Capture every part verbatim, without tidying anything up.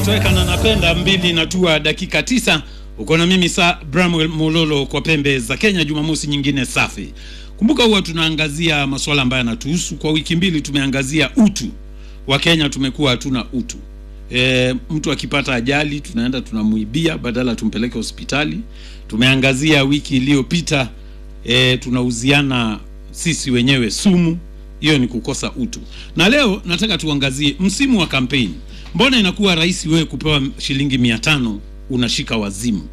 kutoweka na napenda mbili na tua dakika tisa. Uko na mimi saa Bramwell Mololo kwa pembe za Kenya, Jumamosi nyingine safi. Kumbuka huwa tunaangazia masuala ambayo yanatuhusu. Kwa wiki mbili tumeangazia utu wa Kenya, tumekuwa hatuna utu. E, mtu akipata ajali tunaenda tunamuibia badala tumpeleke hospitali. Tumeangazia wiki iliyopita e, tunauziana sisi wenyewe sumu. Hiyo ni kukosa utu. Na leo nataka tuangazie msimu wa kampeni. Mbona inakuwa rahisi wewe kupewa shilingi mia tano unashika wazimu?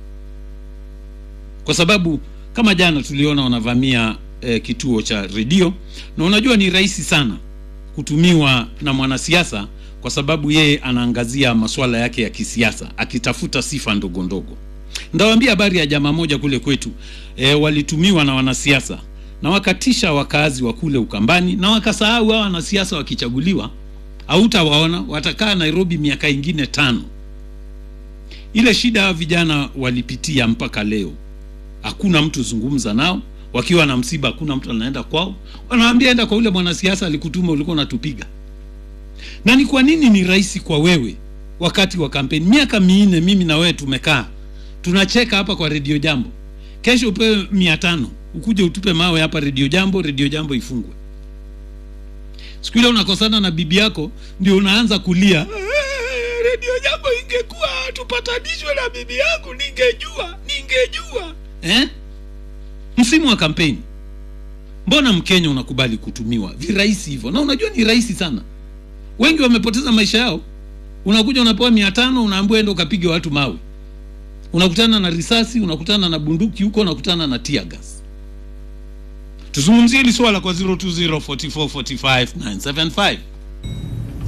Kwa sababu kama jana tuliona wanavamia e, kituo cha redio, na unajua ni rahisi sana kutumiwa na mwanasiasa kwa sababu yeye anaangazia masuala yake ya kisiasa akitafuta sifa ndogo ndogo. Ndawaambia habari ya jamaa moja kule kwetu, e, walitumiwa na wanasiasa na wakatisha wakazi wa kule Ukambani, na wakasahau hao wanasiasa wakichaguliwa hautawaona, watakaa Nairobi miaka ingine tano. Ile shida ya vijana walipitia mpaka leo. Hakuna mtu zungumza nao, wakiwa na msiba hakuna mtu anaenda kwao. Wanaambia enda kwa ule mwanasiasa alikutuma, ulikuwa unatupiga. Na ni kwa nini ni rahisi kwa wewe wakati wa kampeni? Miaka minne mimi na wewe tumekaa tunacheka hapa kwa Radio Jambo. Kesho upewe mia tano ukuje utupe mawe hapa Radio Jambo, Radio Jambo ifungwe. Siku ile unakosana na bibi yako ndio unaanza kulia, Radio Jambo ingekuwa tupatanishwe na bibi yangu ningejua, ningejua. Eh? Msimu wa kampeni. Mbona Mkenya unakubali kutumiwa virahisi hivyo? Na unajua ni rahisi sana. Wengi wamepoteza maisha yao. Unakuja unapewa mia tano unaambiwa enda ukapige watu mawe. Unakutana na risasi, unakutana na bunduki huko, unakutana na tear gas. Tuzungumzie hili swala kwa zero two zero four four four five nine seven five.